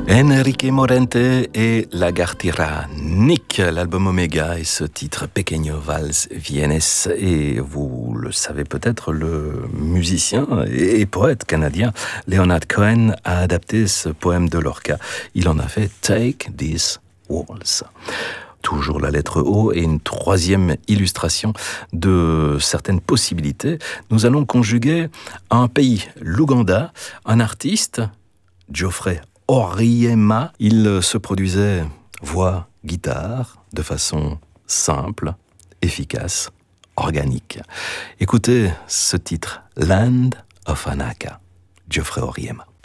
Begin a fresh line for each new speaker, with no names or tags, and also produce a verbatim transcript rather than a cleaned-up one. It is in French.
Enrique Morente et Lagartira Nick, l'album Omega et ce titre Pequeño Vals Vienes. Et vous le savez peut-être, le musicien et poète canadien Leonard Cohen a adapté ce poème de Lorca. Il en a fait Take These Walls. Toujours la lettre O et une troisième illustration de certaines possibilités. Nous allons conjuguer un pays, l'Ouganda, un artiste, Geoffrey Oryema. Il se produisait voix, guitare, de façon simple, efficace, organique. Écoutez ce titre, Land of Anaka, Geoffrey Oryema.